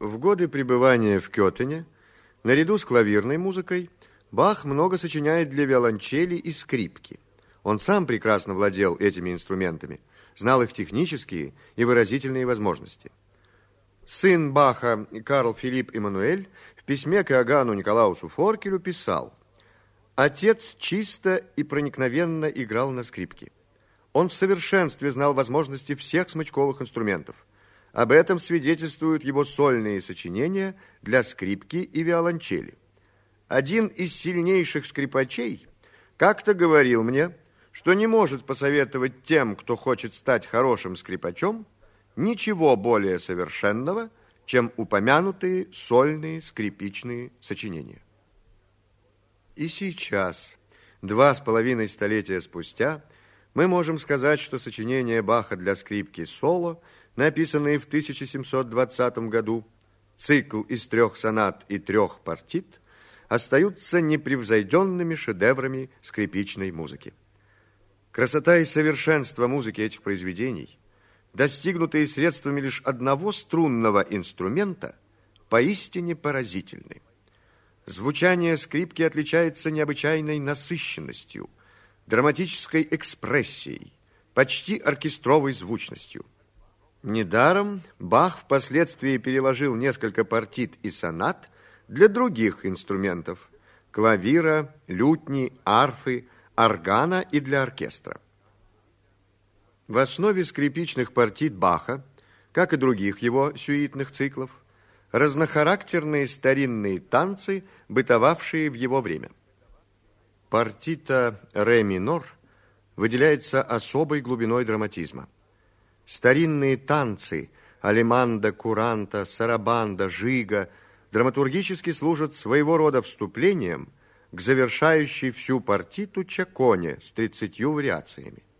В годы пребывания в Кётене, наряду с клавирной музыкой, Бах много сочиняет для виолончели и скрипки. Он сам прекрасно владел этими инструментами, знал их технические и выразительные возможности. Сын Баха Карл Филипп Эммануэль в письме к Иоганну Николаусу Форкелю писал: «Отец чисто и проникновенно играл на скрипке. Он в совершенстве знал возможности всех смычковых инструментов. Об этом свидетельствуют его сольные сочинения для скрипки и виолончели. Один из сильнейших скрипачей как-то говорил мне, что не может посоветовать тем, кто хочет стать хорошим скрипачом, ничего более совершенного, чем упомянутые сольные скрипичные сочинения». И сейчас, 2,5 столетия спустя, мы можем сказать, что сочинения Баха для скрипки соло, написанные в 1720 году, цикл из 3 сонат и 3 партит, остаются непревзойденными шедеврами скрипичной музыки. Красота и совершенство музыки этих произведений, достигнутые средствами лишь одного струнного инструмента, поистине поразительны. Звучание скрипки отличается необычайной насыщенностью, драматической экспрессией, почти оркестровой звучностью. Недаром Бах впоследствии переложил несколько партит и сонат для других инструментов – клавира, лютни, арфы, органа и для оркестра. В основе скрипичных партит Баха, как и других его сюитных циклов, разнохарактерные старинные танцы, бытовавшие в его время. Партита ре минор выделяется особой глубиной драматизма. Старинные танцы алеманда, куранта, сарабанда, жига драматургически служат своего рода вступлением к завершающей всю партиту чаконе с 30 вариациями.